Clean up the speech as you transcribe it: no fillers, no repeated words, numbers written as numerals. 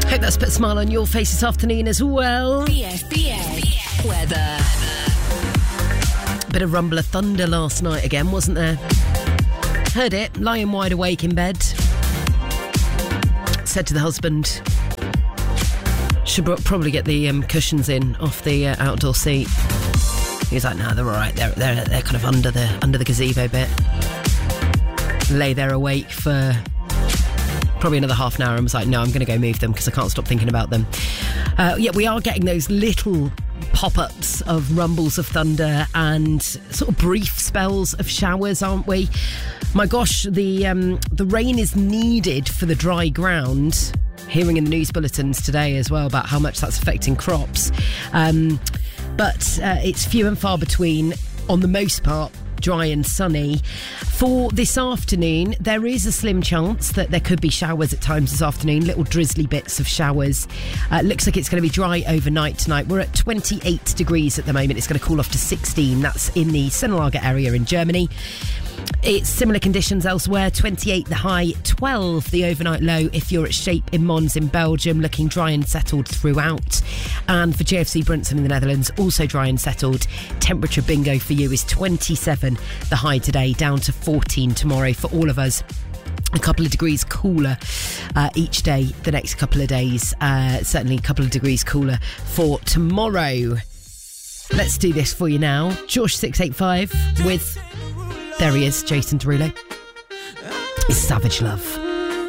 Hope that's put a smile on your face this afternoon as well. BFBS weather. Bit of rumble of thunder last night again, wasn't there? Heard it, lying wide awake in bed. Said to the husband, should probably get the cushions in off the outdoor seat. He was like, no, they're all right. They're kind of under the gazebo bit. Lay there awake for probably another half an hour and was like, no, I'm going to go move them because I can't stop thinking about them. We are getting those little pop-ups of rumbles of thunder and sort of brief spells of showers, aren't we? My gosh, the rain is needed for the dry ground. Hearing in the news bulletins today as well about how much that's affecting crops. But it's few and far between, on the most part, dry and sunny. For this afternoon, there is a slim chance that there could be showers at times this afternoon, little drizzly bits of showers. Looks like it's going to be dry overnight tonight. We're at 28 degrees at the moment. It's going to cool off to 16. That's in the Sennelager area in Germany. It's similar conditions elsewhere. 28 the high, 12 the overnight low if you're at Shape in Mons in Belgium, looking dry and settled throughout. And for JFC Brunssum in the Netherlands, also dry and settled. Temperature bingo for you is 27 the high today, down to 14 tomorrow. For all of us, a couple of degrees cooler each day the next couple of days. Certainly a couple of degrees cooler for tomorrow. Let's do this for you now. George 685 with... There he is, Jason Derulo. It's Savage Love.